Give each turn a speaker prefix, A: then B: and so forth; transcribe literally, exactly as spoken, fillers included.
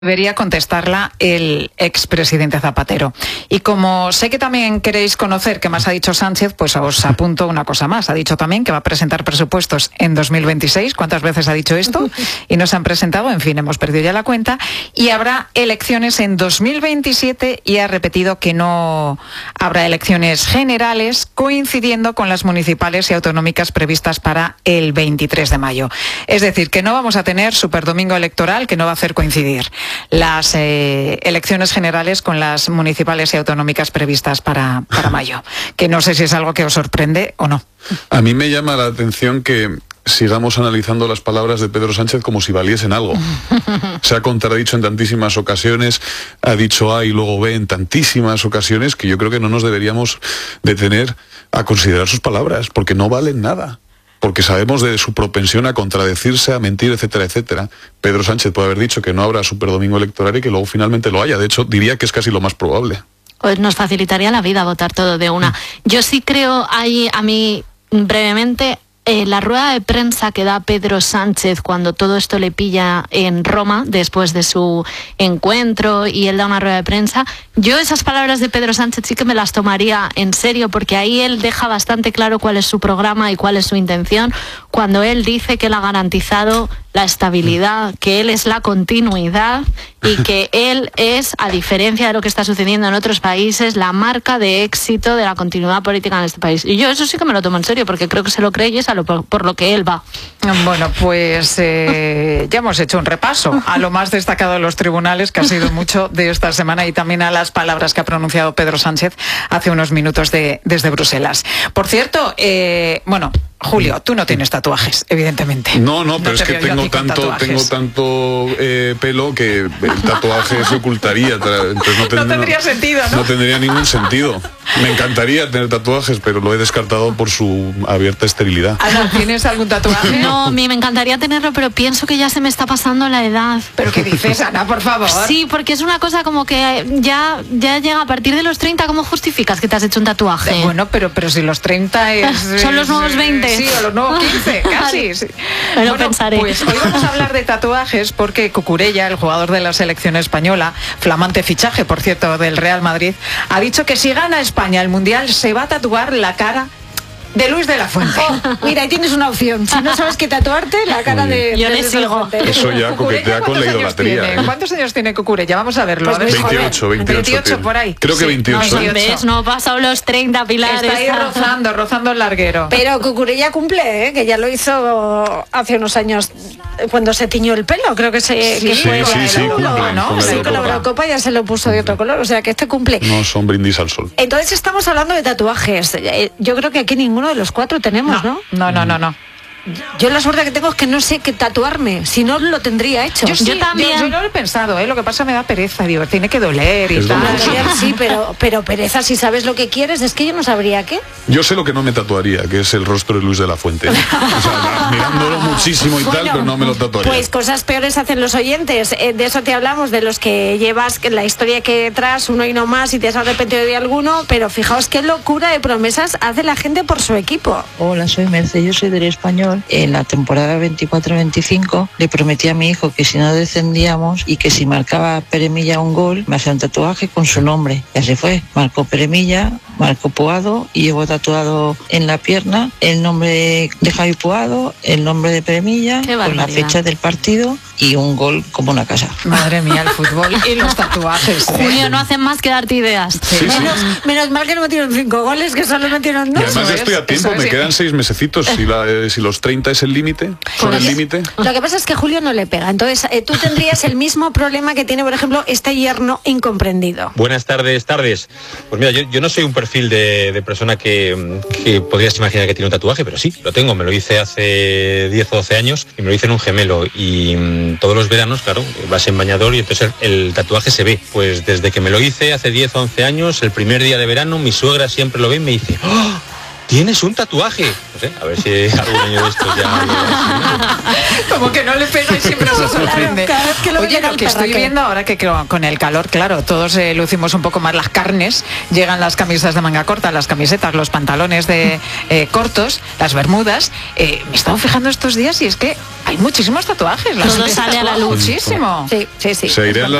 A: Debería contestarla el expresidente Zapatero. Y como sé que también queréis conocer qué más ha dicho Sánchez, pues os apunto una cosa más. Ha dicho también que va a presentar presupuestos en dos mil veintiséis. ¿Cuántas veces ha dicho esto? Y no se han presentado, en fin, hemos perdido ya la cuenta. Y habrá elecciones en dos mil veintisiete y ha repetido que no habrá elecciones generales coincidiendo con las municipales y autonómicas previstas para el veintitrés de mayo. Es decir, que no vamos a tener superdomingo electoral, que no va a hacer coincidir las eh, elecciones generales con las municipales y autonómicas previstas para, para mayo. Que no sé si es algo que os sorprende o no.
B: A mí me llama la atención que sigamos analizando las palabras de Pedro Sánchez como si valiesen algo. Se ha contradicho en tantísimas ocasiones, ha dicho A y luego B en tantísimas ocasiones, que yo creo que no nos deberíamos detener a considerar sus palabras, porque no valen nada. Porque sabemos de su propensión a contradecirse, a mentir, etcétera, etcétera. Pedro Sánchez puede haber dicho que no habrá superdomingo electoral y que luego finalmente lo haya. De hecho, diría que es casi lo más probable.
C: Pues nos facilitaría la vida votar todo de una. Yo sí creo, ahí a mí, brevemente, eh, la rueda de prensa que da Pedro Sánchez cuando todo esto le pilla en Roma, después de su encuentro, y él da una rueda de prensa, yo esas palabras de Pedro Sánchez sí que me las tomaría en serio, porque ahí él deja bastante claro cuál es su programa y cuál es su intención, cuando él dice que él ha garantizado la estabilidad, que él es la continuidad y que él es, a diferencia de lo que está sucediendo en otros países, la marca de éxito de la continuidad política en este país. Y yo eso sí que me lo tomo en serio, porque creo que se lo cree y es a lo, por, por lo que él va.
A: Bueno, pues eh, ya hemos hecho un repaso a lo más destacado de los tribunales, que ha sido mucho de esta semana, y también a las palabras que ha pronunciado Pedro Sánchez hace unos minutos de, desde Bruselas. Por cierto, eh, bueno... Julio, tú no tienes tatuajes, evidentemente.
B: No, no, pero no es que tengo tanto, tengo tanto eh, pelo que el tatuaje se ocultaría. Entonces no, ten,
A: no tendría
B: no,
A: sentido, ¿no?
B: No tendría ningún sentido. Me encantaría tener tatuajes, pero lo he descartado por su abierta esterilidad.
A: Ana, ¿tienes algún tatuaje?
C: No, a mí me encantaría tenerlo, pero pienso que ya se me está pasando la edad.
A: ¿Pero qué dices, Ana, por favor?
C: Sí, porque es una cosa como que ya, ya llega a partir de los treinta. ¿Cómo justificas que te has hecho un tatuaje?
A: Bueno, pero, pero si los treinta es...
C: Son los nuevos veinte.
A: Sí, o los nuevos quince, casi. Sí.
C: Me lo
A: bueno,
C: pensaré.
A: Pues hoy vamos a hablar de tatuajes porque Cucurella, el jugador de la selección española, flamante fichaje, por cierto, del Real Madrid, ha dicho que si gana España el Mundial se va a tatuar la cara de Luis de la Fuente.
D: Oh, mira, ahí tienes una opción. Si no sabes qué tatuarte, la cara de,
C: Yo
D: de
C: le
D: Luis de la
C: sigo.
D: Fuente.
B: Eso ya coquetea con la idolatría.
A: ¿eh? ¿Cuántos años tiene Cucurella? Vamos a verlo.
D: Pues
A: a ver,
B: veintiocho, veintiocho,
A: veintiocho por ahí.
B: Creo que
A: Sí,
B: veintiocho.
A: no,
C: No, ¿ves? No ha pasado los treinta, Pilar.
A: Está ahí
C: está...
A: rozando, rozando el larguero.
D: Pero Cucurella cumple, ¿eh? Que ya lo hizo hace unos años cuando se tiñó el pelo. Creo que, se,
A: Sí,
D: que fue
B: sí,
D: con
B: sí,
D: el Euro,
B: cumplen,
D: ¿no?
B: con la
D: Sí, con la
B: Eurocopa.
D: Eurocopa ya se lo puso de otro color. O sea, que este cumple.
B: No son brindis al sol.
D: Entonces estamos hablando de tatuajes. Eh, Yo creo que aquí ninguno de los cuatro tenemos, ¿no?
A: No, no, no, no.
D: Yo la suerte que tengo es que no sé qué tatuarme, si no lo tendría hecho.
A: Yo, sí,
C: Yo también.
A: Yo, yo lo he pensado, ¿eh? Lo que pasa me da pereza, digo, tiene que doler y
B: Es
A: tal.
B: doloroso.
D: Ayer sí, pero, pero pereza, si sabes lo que quieres, es que yo no sabría qué.
B: Yo sé lo que no me tatuaría, que es el rostro de Luis de la Fuente. O sea, mirándolo muchísimo y tal,
D: Bueno,
B: pero no me lo tatuaría.
D: Pues cosas peores hacen los oyentes. Eh, de eso te hablamos, de los que llevas que la historia que traes, uno y no más, y te has arrepentido de alguno. Pero fijaos qué locura de promesas hace la gente por su equipo.
E: Hola, soy Merce, yo soy del Español. En la temporada veinticuatro veinticinco le prometí a mi hijo que si no descendíamos y que si marcaba Peremilla un gol, me hacía un tatuaje con su nombre. Y así fue. Marcó Peremilla, marcó Puado y llevo tatuado en la pierna el nombre de Javi Puado, el nombre de Peremilla,
C: Qué
E: con la
C: barbaridad.
E: fecha del partido y un gol como una casa.
A: Madre mía, el fútbol y los tatuajes. ¿eh?
C: Julio, no hacen más que darte ideas.
B: Sí, sí.
D: Menos, menos mal que no metieron cinco goles, que solo metieron
B: Y
D: dos.
B: además
A: Eso
B: ya estoy
A: es,
B: a tiempo,
A: eso
B: me
A: es.
B: quedan seis mesecitos. Si, la, eh, si los treinta es el límite, son el límite.
D: Lo que pasa es que Julio no le pega. Entonces, eh, tú tendrías el mismo problema que tiene, por ejemplo, este yerno incomprendido.
F: Buenas tardes, tardes. Pues mira, yo, yo no soy un perfil de, de persona que, que podrías imaginar que tiene un tatuaje, pero sí, lo tengo. Me lo hice hace diez o doce años y me lo hice en un gemelo. Y mmm, todos los veranos, claro, vas en bañador y entonces el, el tatuaje se ve. Pues desde que me lo hice hace diez o once años, el primer día de verano, mi suegra siempre lo ve y me dice: ¡oh! tienes un tatuaje. No sé, a ver si algún año de estos ya...
A: Como que no le pega y siempre se sorprende.
D: Claro, cada vez que lo
A: Oye,
D: ven
A: lo
D: al
A: que estoy
D: perraque.
A: viendo ahora que creo- con el calor, claro, todos eh, lucimos un poco más las carnes, llegan las camisas de manga corta, las camisetas, los pantalones de eh, cortos, las bermudas. Eh, me he estado fijando estos días y es que hay muchísimos tatuajes. La
C: Todo
A: gente
C: sale a la
A: tatúa
C: luz.
A: Muchísimo.
D: Sí, sí, sí.
B: Se irían